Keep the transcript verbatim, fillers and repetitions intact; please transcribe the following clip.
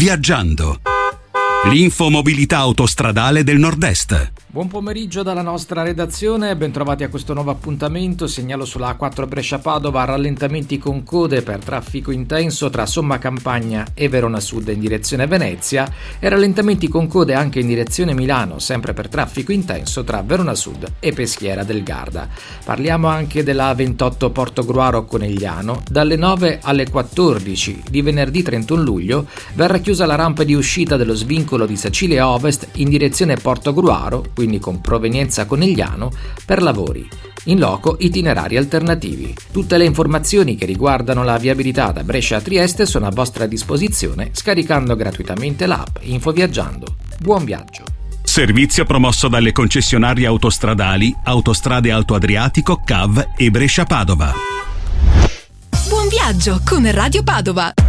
Viaggiando. L'infomobilità autostradale del Nord-Est. Buon pomeriggio dalla nostra redazione, bentrovati a questo nuovo appuntamento. Segnalo sulla A quattro Brescia-Padova rallentamenti con code per traffico intenso tra Somma Campagna e Verona Sud in direzione Venezia e rallentamenti con code anche in direzione Milano, sempre per traffico intenso tra Verona Sud e Peschiera del Garda. Parliamo anche della A ventotto Portogruaro-Conegliano. Dalle nove alle quattordici di venerdì trentuno luglio verrà chiusa la rampa di uscita dello svincolo di Sacilia Ovest in direzione Portogruaro, quindi con provenienza Conegliano, per lavori. In loco itinerari alternativi. Tutte le informazioni che riguardano la viabilità da Brescia a Trieste sono a vostra disposizione scaricando gratuitamente l'app Infoviaggiando. Buon viaggio! Servizio promosso dalle concessionarie autostradali Autostrade Alto Adriatico, C A V e Brescia Padova. Buon viaggio con Radio Padova!